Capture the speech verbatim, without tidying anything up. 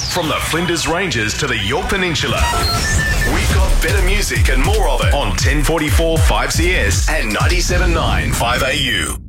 From the Flinders Ranges to the Yorke Peninsula. We've got better music and more of it on ten forty-four five C S and ninety-seven point nine five A U.